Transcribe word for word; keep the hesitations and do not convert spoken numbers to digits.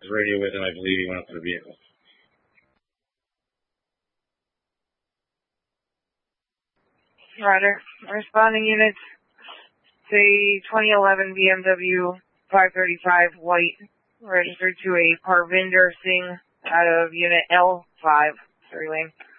his radio with him. I believe he went up to the vehicle. Roger. Responding units, say twenty eleven B M W five thirty-five white, registered to a Parvinder Singh out of unit L five, three lane.